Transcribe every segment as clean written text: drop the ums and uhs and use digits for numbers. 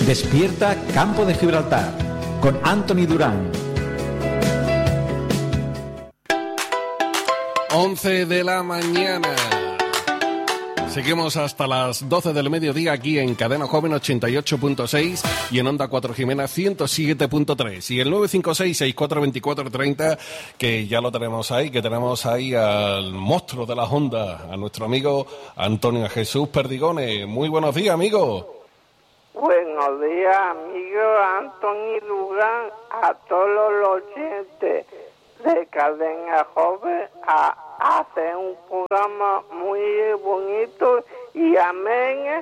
Despierta Campo de Gibraltar con Anthony Durán. 11 de la mañana. Seguimos hasta las 12 del mediodía aquí en Cadena Joven 88.6 y en Onda 4 Jimena 107.3. Y el 956-642430, que ya lo tenemos ahí, que tenemos ahí al monstruo de las ondas, a nuestro amigo Antonio Jesús Perdigone. Muy buenos días, amigo. Buenos días, amigo Anthony Durán, a todos los oyentes de Cadena Joven, hace un programa muy bonito y amén,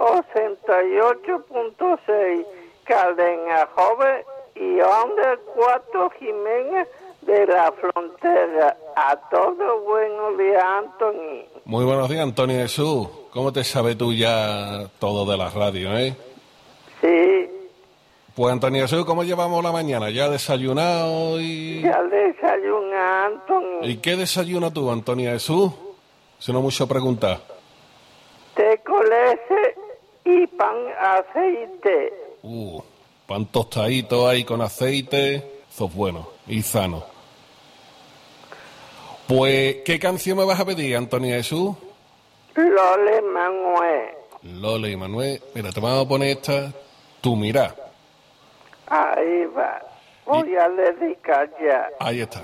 88.6 Cadena Joven y Onda 4 Jimena de la Frontera. A todos buenos días, Anthony. Muy buenos días, Antonio Jesús. ¿Cómo te sabes tú ya todo de la radio, Sí. Pues, Antonio Jesús, ¿cómo llevamos la mañana? ¿Ya desayunado y...? Ya desayuna, Anthony. ¿Y qué desayunas tú, Antonio Jesús? Si no mucho preguntar. Té con leche y pan aceite. Pan tostadito ahí con aceite. Eso es bueno y sano. Pues, ¿qué canción me vas a pedir, Antonio Jesús? Lole Manuel. Lole y Manuel. Mira, te vamos a poner esta... Tú mira. Ahí va. Voy a dedicar ya. Ahí está.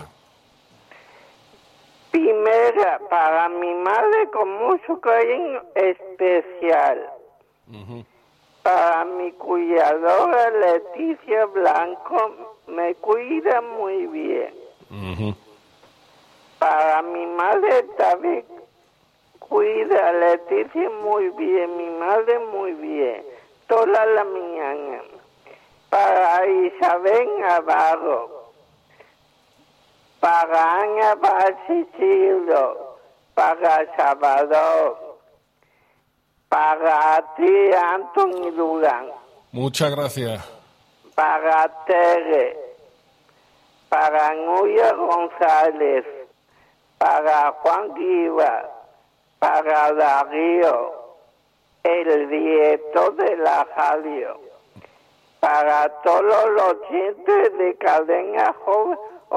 Primera, para mi madre con mucho cariño especial. Para mi cuidadora Leticia Blanco, me cuida muy bien. Para mi madre también cuida a Leticia muy bien, mi madre muy bien, toda la mañana. Para Isabel Navarro, para Ana Basichildo, para Salvador, para ti, Anthony Durán. Muchas gracias. Para Tere, para Nuria González, para Juan Guiva, para Darío, el director de la radio, para todos los oyentes de Cadena Joven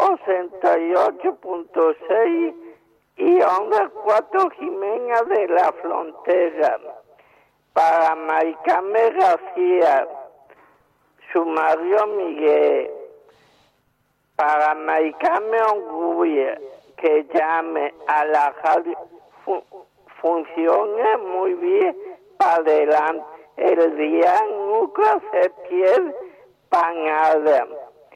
88.6 y Onda 4 Jimena de la Frontera, para Maicame García, su marido Miguel, para Maicame Onguya, que llame a la radio, funciona muy bien para adelante. El día nunca se pierde para nada.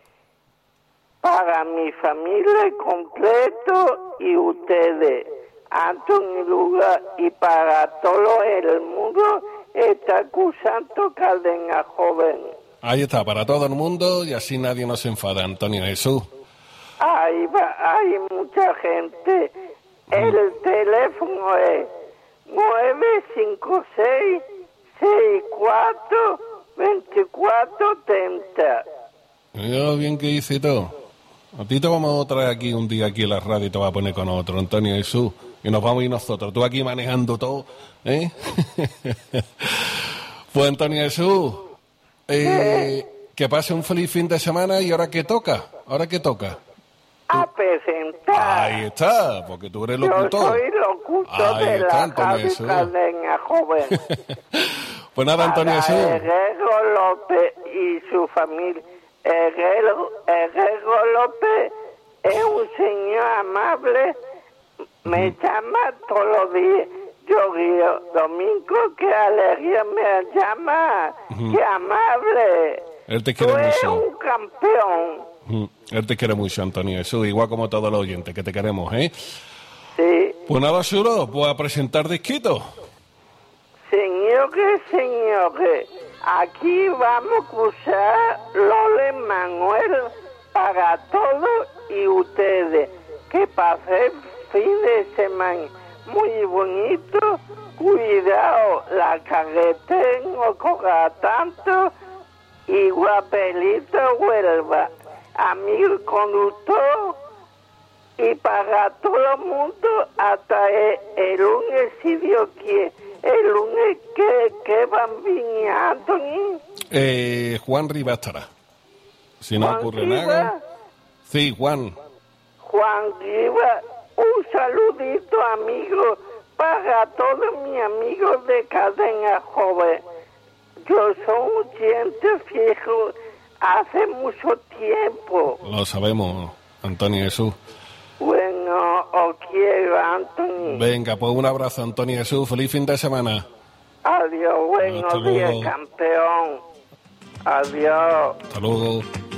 Para mi familia completo y ustedes, Anthony Luga, y para todo el mundo está escuchando Cadena Joven. Ahí está, para todo el mundo y así nadie nos enfada, Antonio Jesús. Ahí va, hay mucha gente. El teléfono es 956-64-2430. Mira bien que dice todo. A ti te vamos a traer aquí un día aquí en la radio y te vas a poner con otro, Antonio Jesús. Y nos vamos a ir nosotros. Tú aquí manejando todo, Pues, Antonio Jesús, que pase un feliz fin de semana. ¿Y ahora qué toca? A presentar. Aí está, porque tú eres locutor. Yo soy locutor Ahí de está, la Antonio radio Jesús. Cadena Joven. Pues nada, Antonio Para Jesús. Herrero López y su familia. Herrero López es un señor amable. Me llama todos los días. Yo digo, Domingo, qué alegría me llama. Qué amable. Él te quiere Tú eres mucho. un campeón. Él te quiere mucho, Antonio Jesús, igual como todos los oyentes que te queremos, Sí. Pues nada, chulo, pues a presentar disquitos. Señores, aquí vamos a escuchar Lole Manuel para todos y ustedes. Que pase fin de semana muy bonito. Cuidado, la carretera no corra tanto y Guapelito vuelva. Amigo conductor, y para todo el mundo hasta el lunes, si Dios quiere. El lunes que van viniendo, Anthony. Juan Rivas estará. Si no Juan ocurre Rivas. nada. Sí, Juan. Juan Rivas, un saludito, amigo, para todos mis amigos de Cadena Joven. Yo soy un oyente fijo hace mucho tiempo. Lo sabemos, Antonio Jesús. Bueno, os quiero, Anthony. Venga, pues un abrazo, Antonio Jesús. Feliz fin de semana. Adiós, Hasta buenos días, luego. campeón. Adiós. Hasta luego.